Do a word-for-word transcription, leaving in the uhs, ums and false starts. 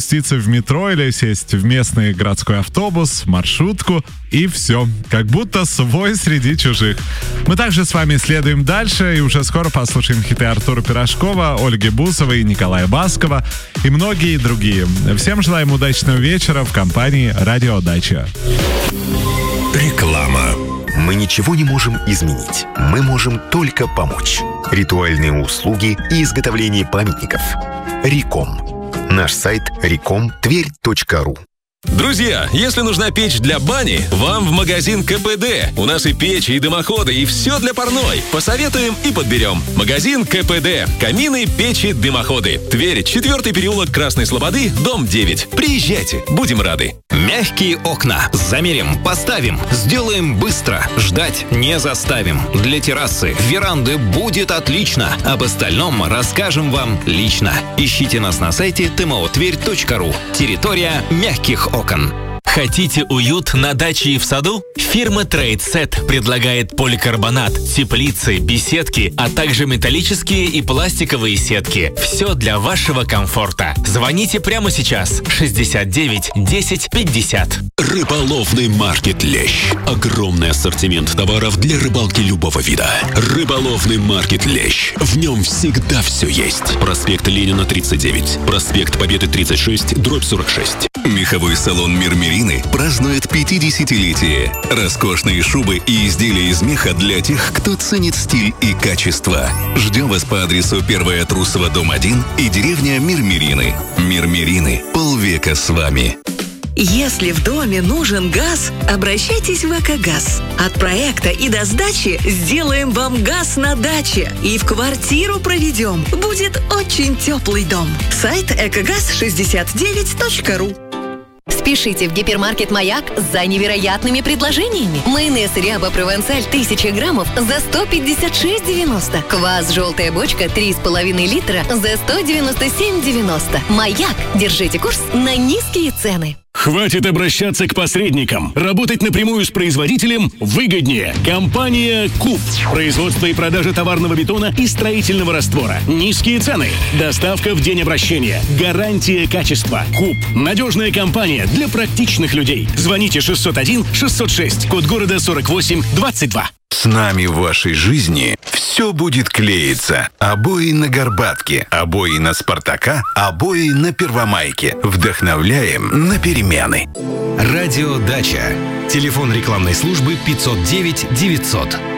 спуститься в метро или сесть в местный городской автобус, маршрутку, и все. Как будто свой среди чужих. Мы также с вами следуем дальше, и уже скоро послушаем хиты Артура Пирожкова, Ольги Бузовой, Николая Баскова и многие другие. Всем желаем удачного вечера в компании «Радио Дача». Реклама. Мы ничего не можем изменить. Мы можем только помочь. Ритуальные услуги и изготовление памятников. Риком. Наш сайт риком тверь точка ру. Друзья, если нужна печь для бани, вам в магазин ка пэ дэ. У нас и печи, и дымоходы, и все для парной. Посоветуем и подберем. Магазин ка пэ дэ. Камины, печи, дымоходы. Тверь, четвертый переулок Красной Слободы, дом девять. Приезжайте, будем рады. Мягкие окна. Замерим, поставим, сделаем быстро. Ждать не заставим. Для террасы, веранды будет отлично. Об остальном расскажем вам лично. Ищите нас на сайте тэ эм о тверь точка ру. Территория мягких окон. Хотите уют на даче и в саду? Фирма TradeSet предлагает поликарбонат, теплицы, беседки, а также металлические и пластиковые сетки. Все для вашего комфорта. Звоните прямо сейчас. шестьдесят девять десять пятьдесят. Рыболовный маркет «Лещ». Огромный ассортимент товаров для рыбалки любого вида. Рыболовный маркет «Лещ». В нем всегда все есть. Проспект Ленина, тридцать девять. Проспект Победы, тридцать шесть, дробь сорок шесть. Меховой салон «Мирмерины» празднует пятидесятилетие. Роскошные шубы и изделия из меха для тех, кто ценит стиль и качество. Ждем вас по адресу Первая Трусова, дом один и деревня Мирмерины. Мирмерины. Полвека с вами. Если в доме нужен газ, обращайтесь в «Экогаз». От проекта и до сдачи сделаем вам газ на даче. И в квартиру проведем. Будет очень теплый дом. Сайт экогаз шестьдесят девять точка ру. Спешите в гипермаркет «Маяк» за невероятными предложениями. Майонез Ряба Провансаль тысяча граммов за сто пятьдесят шесть девяносто. Квас «Желтая бочка» три с половиной литра за сто девяносто семь девяносто. «Маяк». Держите курс на низкие цены. Хватит обращаться к посредникам. Работать напрямую с производителем выгоднее. Компания «Куб». Производство и продажа товарного бетона и строительного раствора. Низкие цены. Доставка в день обращения. Гарантия качества. «Куб». Надежная компания для практичных людей. Звоните шестьсот один шестьсот шесть. Код города сорок восемь двадцать два. С нами в вашей жизни все будет клеиться. Обои на Горбатке, обои на Спартака, обои на Первомайке. Вдохновляем на перемены. Радио Дача. Телефон рекламной службы пятьсот девять девятьсот.